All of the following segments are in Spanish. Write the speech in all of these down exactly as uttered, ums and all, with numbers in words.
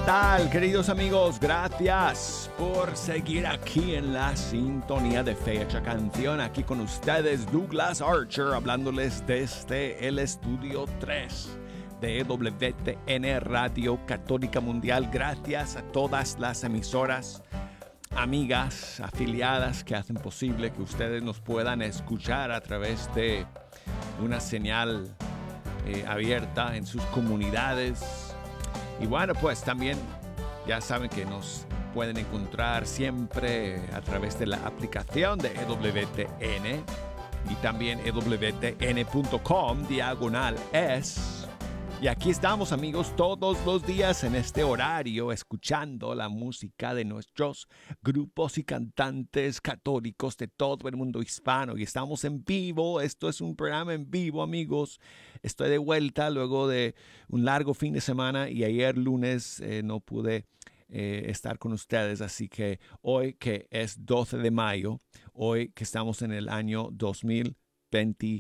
tal, queridos amigos? Gracias por seguir aquí en la sintonía de Fecha Canción. Aquí con ustedes, Douglas Archer, hablándoles desde el estudio tres de W T N Radio Católica Mundial. Gracias a todas las emisoras, amigas, afiliadas que hacen posible que ustedes nos puedan escuchar a través de una señal eh, abierta en sus comunidades. Y bueno, pues también ya saben que nos pueden encontrar siempre a través de la aplicación de E W T N y también E W T N punto com diagonal es. Y aquí estamos, amigos, todos los días en este horario escuchando la música de nuestros grupos y cantantes católicos de todo el mundo hispano. Y estamos en vivo, esto es un programa en vivo, amigos. Estoy de vuelta luego de un largo fin de semana y ayer lunes eh, no pude eh, estar con ustedes. Así que hoy, que es doce de mayo, hoy que estamos en el año dos mil veintiséis,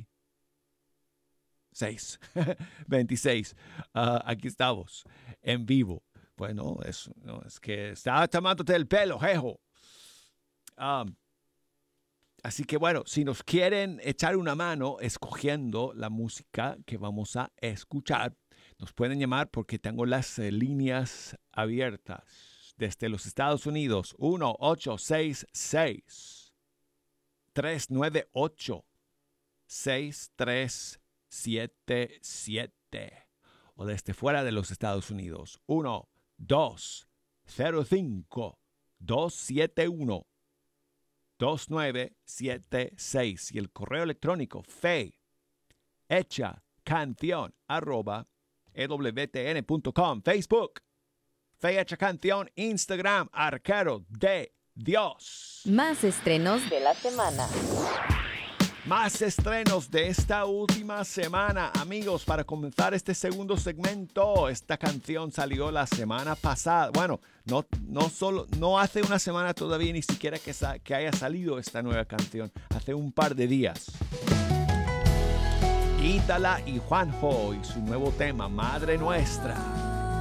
veintiséis, uh, aquí estamos en vivo. Bueno, es, no, es que estaba tomándote el pelo, jejo. Um, así que bueno, si nos quieren echar una mano escogiendo la música que vamos a escuchar, nos pueden llamar porque tengo las eh, líneas abiertas desde los Estados Unidos. uno ocho seis seis, tres nueve ocho, seis tres siete siete, o desde fuera de los Estados Unidos uno dos cero cinco, dos siete uno, dos nueve siete seis y el correo electrónico fe hecha canción arroba E W T N punto com. Facebook Fe Hecha Canción, Instagram Arquero de Dios. Más estrenos de la semana. Más estrenos de esta última semana, amigos. Para comenzar este segundo segmento, esta canción salió la semana pasada. Bueno, no, no solo, no hace una semana todavía, ni siquiera que, sa- que haya salido esta nueva canción. Hace un par de días. Ítala y Juanjo y su nuevo tema, Madre Nuestra.